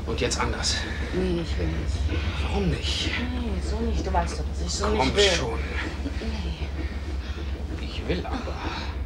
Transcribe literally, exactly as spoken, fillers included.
Und jetzt anders. Nee, ich will nicht. Warum nicht? Nee, so nicht. Du weißt doch, dass ich so Komm nicht will. schon. Nee. Ich will aber.